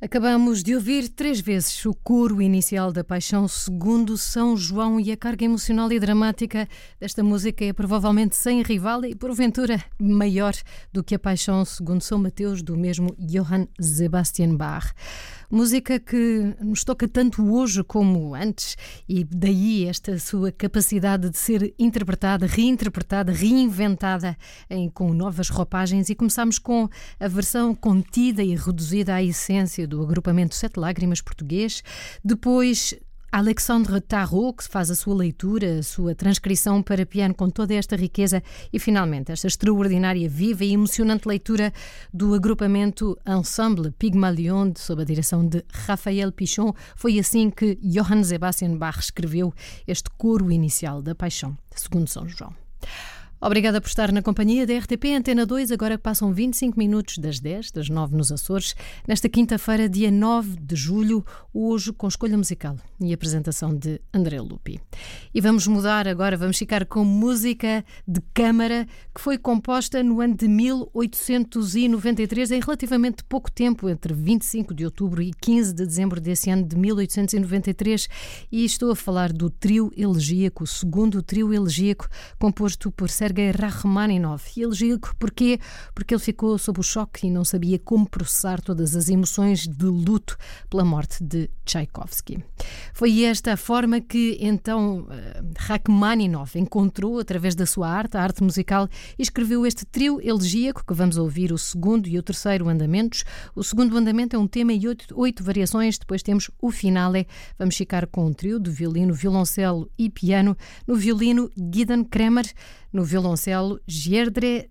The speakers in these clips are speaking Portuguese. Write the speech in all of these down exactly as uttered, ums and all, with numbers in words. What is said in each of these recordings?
Acabamos de ouvir três vezes o coro inicial da Paixão segundo São João e a carga emocional e dramática desta música é provavelmente sem rival e porventura maior do que a Paixão segundo São Mateus do mesmo Johann Sebastian Bach. Música que nos toca tanto hoje como antes e daí esta sua capacidade de ser interpretada, reinterpretada, reinventada em, com novas roupagens, e começamos com a versão contida e reduzida à essência do agrupamento Sete Lágrimas português. Depois Alexandre Tarot, que faz a sua leitura, a sua transcrição para piano com toda esta riqueza, e finalmente esta extraordinária, viva e emocionante leitura do agrupamento Ensemble Pygmalion, sob a direção de Raphael Pichon. Foi assim que Johann Sebastian Bach escreveu este coro inicial da Paixão, segundo São João. Obrigada por estar na companhia da R T P Antena dois, agora que passam vinte e cinco minutos das dez, das nove nos Açores, nesta quinta-feira, dia nove de julho, hoje com escolha musical e apresentação de André Lupi. E vamos mudar agora, vamos ficar com música de câmara que foi composta no ano de mil oitocentos e noventa e três, em relativamente pouco tempo, entre vinte e cinco de outubro e quinze de dezembro desse ano de mil oitocentos e noventa e três, e estou a falar do trio elegíaco, o segundo trio elegíaco, composto por Sergei Rachmaninov. E elegíaco porquê? Porque ele ficou sob o choque e não sabia como processar todas as emoções de luto pela morte de Tchaikovsky. Foi esta a forma que então Rachmaninov encontrou através da sua arte, a arte musical, e escreveu este trio elegíaco que vamos ouvir o segundo e o terceiro andamentos. O segundo andamento é um tema e oito, oito variações, depois temos o finale. Vamos ficar com um trio de violino, violoncelo e piano. No violino, Gideon Kremer. No violoncelo, Giedrė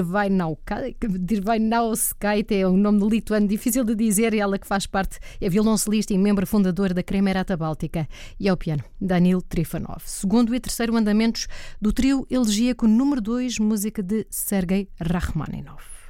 Dirvainauskaitė, é um nome lituano difícil de dizer, e ela que faz parte, é violoncelista e membro fundador da Kremerata Báltica. E ao piano, Danil Trifonov. Segundo e terceiro andamentos do trio elegíaco número dois, música de Sergei Rachmaninov.